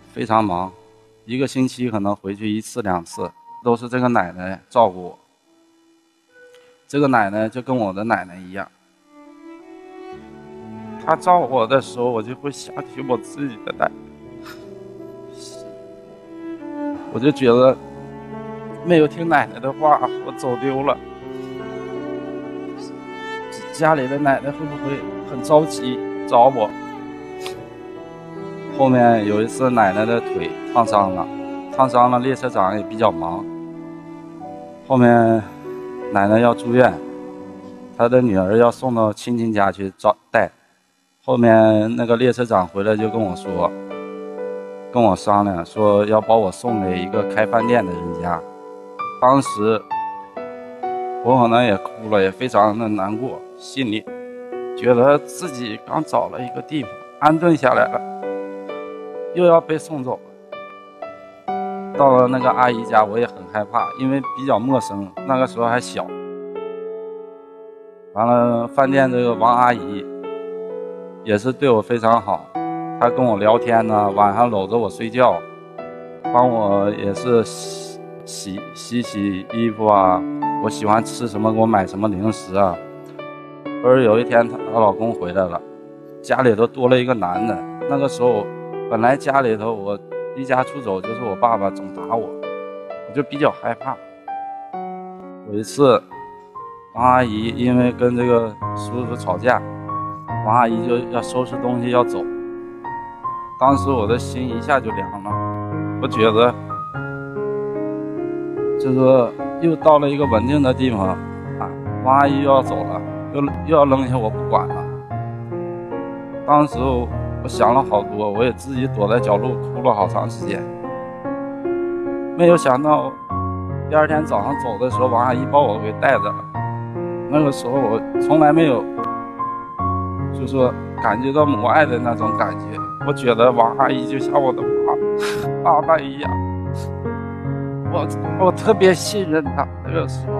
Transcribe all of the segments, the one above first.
非常忙，一个星期可能回去1次2次，都是这个奶奶照顾我。这个奶奶就跟我的奶奶一样，她照顾我的时候，我就会想起我自己的奶奶，我就觉得没有听奶奶的话，我走丢了。家里的奶奶会不会很着急找我？后面有一次奶奶的腿烫伤了，列车长也比较忙。后面奶奶要住院，她的女儿要送到亲戚家去带。后面那个列车长回来就跟我说，跟我商量说要把我送给一个开饭店的人家。当时我可能也哭了，也非常的难过，心里觉得自己刚找了一个地方安顿下来了，又要被送走了。到了那个阿姨家，我也很害怕，因为比较陌生，那个时候还小。完了，饭店这个王阿姨也是对我非常好，她跟我聊天呢，晚上搂着我睡觉，帮我也是洗衣服啊，我喜欢吃什么给我买什么零食啊。而有一天她老公回来了，家里头多了一个男的。那个时候本来家里头我离家出走，就是我爸爸总打我，我就比较害怕。有一次王阿姨因为跟这个叔叔吵架，王阿姨就要收拾东西要走。当时我的心一下就凉了，我觉得这个又到了一个稳定的地方啊，王阿姨又要走了，又要扔下我不管了。当时我想了好多，我也自己躲在角落哭了好长时间。没有想到第二天早上走的时候，王阿姨把我给带着了。那个时候我从来没有就说感觉到母爱的那种感觉，我觉得王阿姨就像我的爸爸一样，我特别信任她。那个时候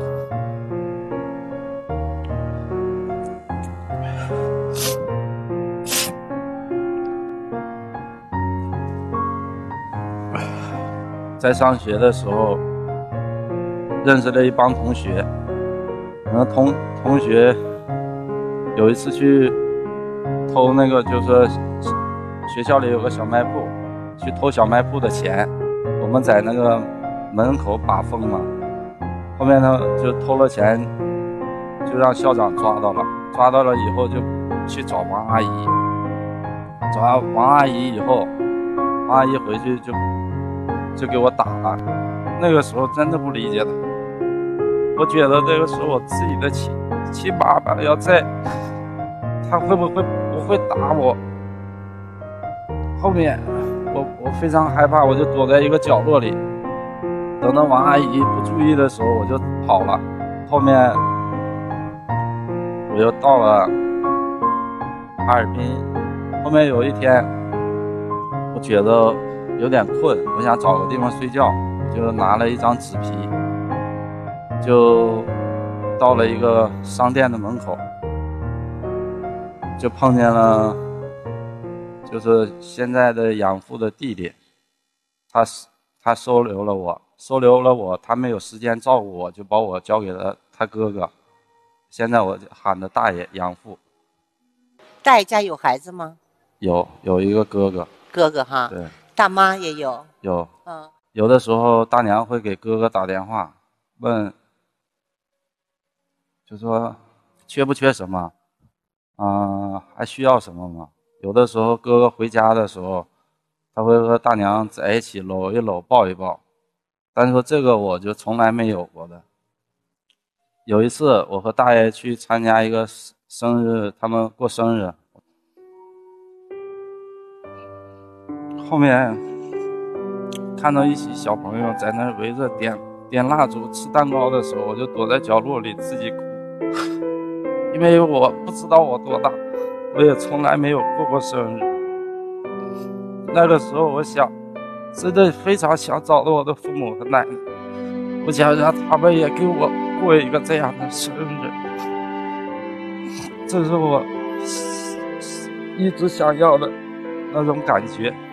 在上学的时候认识了一帮同学，同学有一次去偷那个，就是学校里有个小卖部，去偷小卖部的钱，我们在那个门口把风嘛。后面呢就偷了钱，就让校长抓到了以后就去找王阿姨，找王阿姨以后，王阿姨回去就给我打了。那个时候真的不理解他，我觉得这个时候我自己的亲爸爸要在，他会不会打我？后面我非常害怕，我就躲在一个角落里，等到王阿姨不注意的时候我就跑了。后面我又到了哈尔滨。后面有一天我觉得有点困，我想找个地方睡觉，我就拿了一张纸皮，就到了一个商店的门口，就碰见了就是现在的养父的弟弟。他收留了我，他没有时间照顾我，就把我交给了他哥哥，现在我喊的大爷养父。 大爷家有孩子吗？ 有一个哥哥哈。 对。 大妈也有。 有的时候大娘会给哥哥打电话问，就说缺不缺什么还需要什么吗？有的时候哥哥回家的时候，他会和大娘在一起搂一搂抱一抱，但是说这个我就从来没有过的。有一次我和大爷去参加一个生日，他们过生日，后面看到一起小朋友在那围着点蜡烛吃蛋糕的时候，我就躲在角落里自己哭，因为我不知道我多大，我也从来没有过生日。那个时候我想，真的非常想找到我的父母和奶奶，我想让他们也给我过一个这样的生日，这是我一直想要的那种感觉。